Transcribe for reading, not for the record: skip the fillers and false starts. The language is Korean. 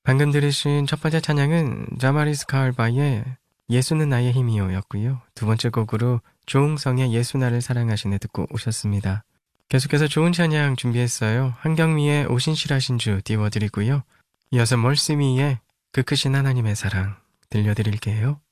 방금 들으신 첫 번째 찬양은 자마리스 카알바의 예수는 나의 힘이요 였고요. 두 번째 곡으로 조응성의 예수 나를 사랑하시네 듣고 오셨습니다. 계속해서 좋은 찬양 준비했어요. 한경미의 오신실하신 주 띄워드리고요. 이어서 멀시미의 그 크신 하나님의 사랑 들려드릴게요.